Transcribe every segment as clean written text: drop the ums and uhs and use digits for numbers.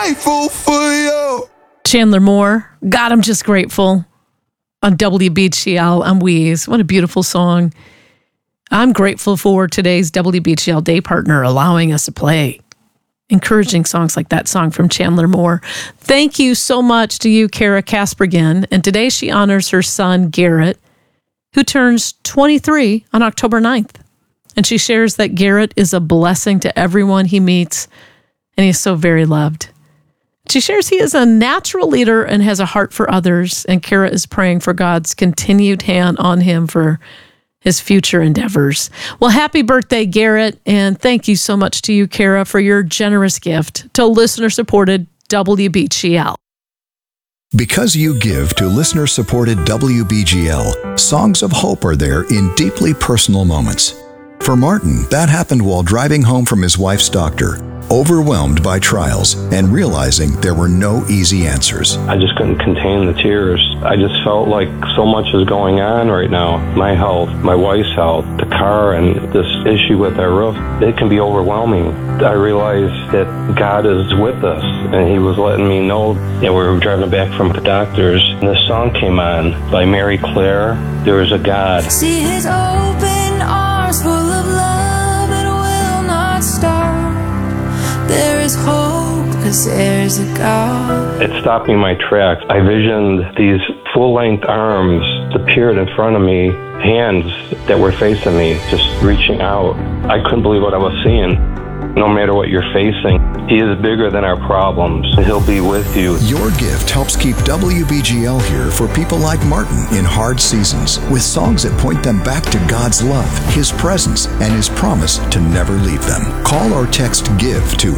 grateful for you. Chandler Moore, God, I'm just grateful. On WBGL, I'm Wheeze. What a beautiful song. I'm grateful for today's WBGL day partner allowing us to play encouraging songs like that song from Chandler Moore. Thank you so much to you, Kara Kaspergen. And today she honors her son, Garrett, who turns 23 on October 9th. And she shares that Garrett is a blessing to everyone he meets, and he's so very loved. She shares he is a natural leader and has a heart for others, and Kara is praying for God's continued hand on him for his future endeavors. Well, happy birthday, Garrett, and thank you so much to you, Kara, for your generous gift to listener-supported WBGL. Because you give to listener-supported WBGL, songs of hope are there in deeply personal moments. For Martin, that happened while driving home from his wife's doctor, overwhelmed by trials and realizing there were no easy answers. I just couldn't contain the tears. I just felt like so much is going on right now. My health, my wife's health, the car, and this issue with our roof, it can be overwhelming. I realized that God is with us, and he was letting me know that we were driving back from the doctors, and this song came on by Mary Claire, There Is a God. See his open arms full of love, it will not stop. There is hope, because there's a God. It stopped me in my tracks. I visioned these full-length arms appeared in front of me, hands that were facing me, just reaching out. I couldn't believe what I was seeing. No matter what you're facing, he is bigger than our problems. He'll be with you. Your gift helps keep WBGL here for people like Martin in hard seasons, with songs that point them back to God's love, his presence, and his promise to never leave them. Call or text GIVE to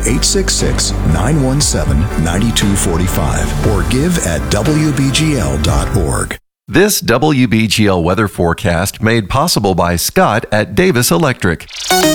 866-917-9245 or give at WBGL.org. This WBGL weather forecast made possible by Scott at Davis Electric.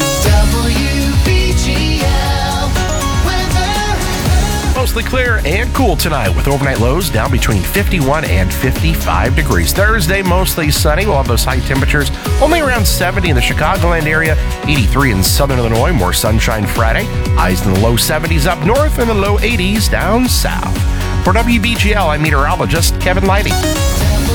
Mostly clear and cool tonight with overnight lows down between 51 and 55 degrees. Thursday, mostly sunny. We'll have those high temperatures only around 70 in the Chicagoland area, 83 in southern Illinois, more sunshine Friday. Highs in the low 70s up north and the low 80s down south. For WBGL, I'm meteorologist Kevin Lighty.